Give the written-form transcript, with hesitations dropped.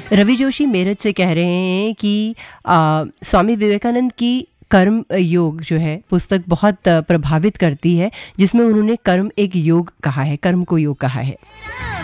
रवि जोशी मेरठ से कह रहे हैं कि स्वामी विवेकानंद की कर्म योग जो है पुस्तक बहुत प्रभावित करती है, जिसमें उन्होंने कर्म एक योग कहा है, कर्म को योग कहा है।